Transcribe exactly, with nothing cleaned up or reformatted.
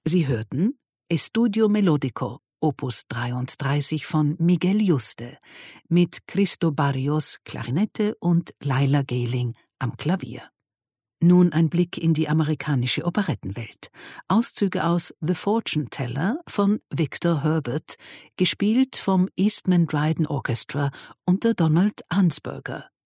Sie hörten Estudio Melodico, Opus dreiunddreißig von Miguel Yuste, mit Cristo Barrios Klarinette und Laila Gehling am Klavier. Nun ein Blick in die amerikanische Operettenwelt. Auszüge aus The Fortune Teller von Victor Herbert, gespielt vom Eastman Dryden Orchestra unter Donald Ansberger.